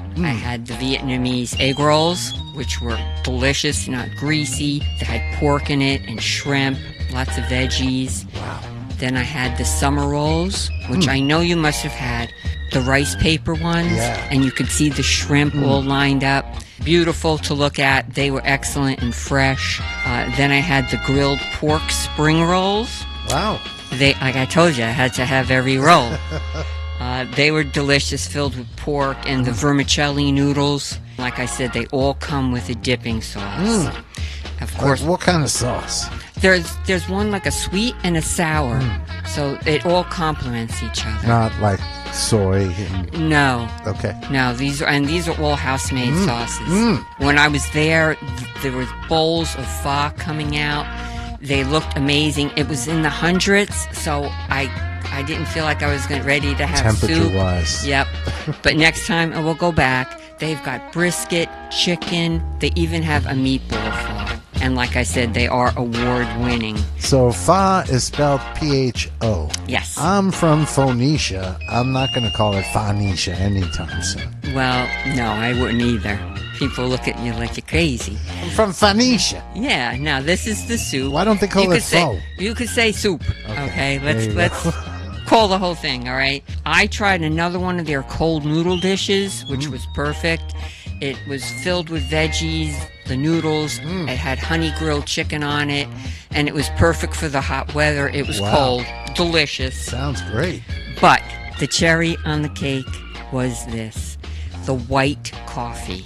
I had the Vietnamese egg rolls, which were delicious, not greasy. They had pork in it and shrimp, lots of veggies. Wow. Then I had the summer rolls, which I know you must have had, the rice paper ones, and you could see the shrimp all lined up. Beautiful to look at. They were excellent and fresh. Then I had the grilled pork spring rolls. Wow. Like I told you, I had to have every roll. They were delicious, filled with pork, and the vermicelli noodles. Like I said, they all come with a dipping sauce. Of course. What kind of sauce? There's one like a sweet and a sour, so it all complements each other. Not like soy. No. Okay. No, these are all house-made sauces. When I was there were bowls of pho coming out. They looked amazing. It was in the hundreds, so I didn't feel like I was ready to have soup. Temperature-wise. Yep. But next time I will go back. They've got brisket, chicken. They even have a meatball pho. And like I said, they are award-winning. So pho is spelled P-H-O. Yes. I'm from Phoenicia. I'm not going to call it Phoenicia anytime soon. Well, no, I wouldn't either. People look at you like you're crazy. I'm from Phoenicia. Yeah, now this is the soup. Why don't they call it pho? You could say soup. Okay, There let's you go. call the whole thing, all right? I tried another one of their cold noodle dishes, which was perfect. It was filled with veggies, the noodles. It had honey grilled chicken on it, and it was perfect for the hot weather. It was cold, delicious. Sounds great. But the cherry on the cake was this, the white coffee.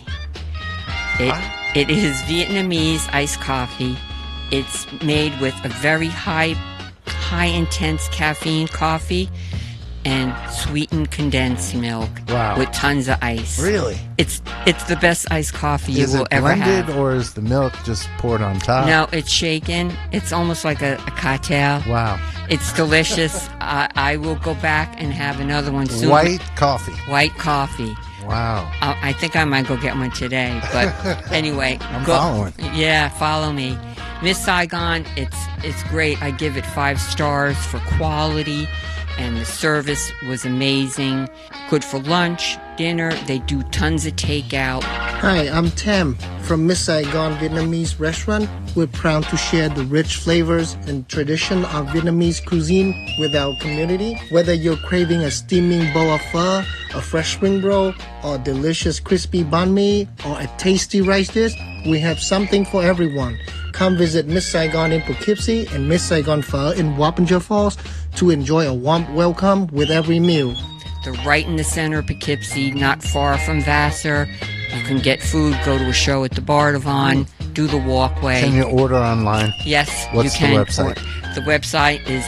It is Vietnamese iced coffee. It's made with a very high intense caffeine coffee and sweetened condensed milk with tons of ice. Really? It's the best iced coffee you will ever have. Is it blended or is the milk just poured on top? No, it's shaken. It's almost like a cocktail. Wow. It's delicious. I will go back and have another one soon. White coffee. White coffee. Wow. I think I might go get one today. But anyway. I'm following. Yeah, follow me. Miss Saigon, it's great. I give it 5 stars for quality, and the service was amazing. Good for lunch, dinner. They do tons of takeout. Hi, I'm Tam from Miss Saigon Vietnamese restaurant. We're proud to share the rich flavors and tradition of Vietnamese cuisine with our community. Whether you're craving a steaming bowl of pho, a fresh spring roll, or a delicious crispy banh mi, or a tasty rice dish, we have something for everyone. Come visit Miss Saigon in Poughkeepsie and Miss Saigon Pho in Wappinger Falls to enjoy a warm welcome with every meal. They're right in the center of Poughkeepsie, not far from Vassar. You can get food, go to a show at the Bardavon, do the walkway. Can you order online? Yes, What's you can. the website? The website is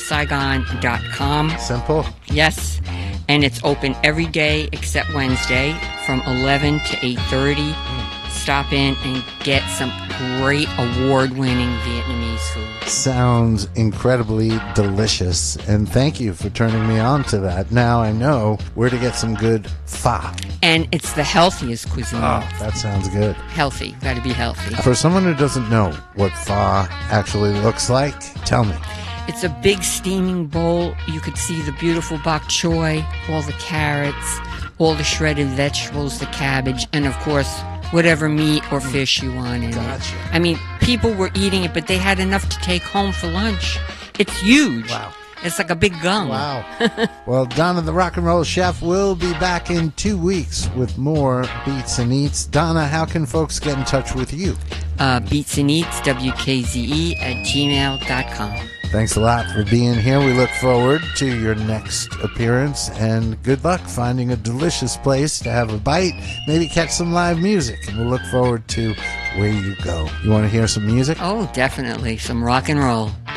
misssaigon.com. Simple? Yes, and it's open every day except Wednesday from 11 to 8:30. Stop in and get some great award-winning Vietnamese food. Sounds incredibly delicious, and thank you for turning me on to that. Now I know where to get some good pho. And it's the healthiest cuisine. Oh, that sounds good. Healthy. Got to be healthy. For someone who doesn't know what pho actually looks like, tell me. It's a big steaming bowl. You could see the beautiful bok choy, all the carrots, all the shredded vegetables, the cabbage, and of course, whatever meat or fish you want in it. I mean, people were eating it, but they had enough to take home for lunch. It's huge. Wow. It's like a big gum. Wow. Well, Donna the Rock and Roll Chef will be back in 2 weeks with more Beats and Eats. Donna, how can folks get in touch with you? Beats and Eats, WKZE @gmail.com. Thanks a lot for being here. We look forward to your next appearance, and good luck finding a delicious place to have a bite, maybe catch some live music, and we'll look forward to where you go. You want to hear some music? Oh, definitely. Some rock and roll.